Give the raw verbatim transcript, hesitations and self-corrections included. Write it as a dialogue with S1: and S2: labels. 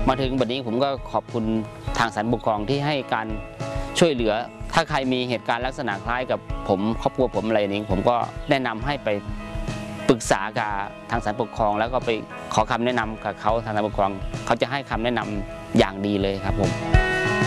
S1: มาถึงบัดนี้ผมก็ขอบคุณทางศาลปกครองที่ให้การช่วยเหลือถ้าใครมีเหตุการณ์ลักษณะคล้ายกับผมครอบครัวผมอะไรนี้ผมก็แนะนำให้ไปปรึกษากับทางศาลปกครองแล้วก็ไปขอคำแนะนำกับเขาทางศาลปกครองเขาจะให้คำแนะนำอย่างดีเลยครับผม